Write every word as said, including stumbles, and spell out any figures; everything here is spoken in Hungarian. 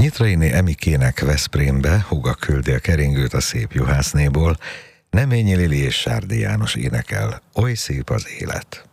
Nyitrainé Emikének Veszprémbe, húga küldi a keringőt a szép juhásznéból, Neményi Lili és Sárdi János énekel, Oly szép az élet.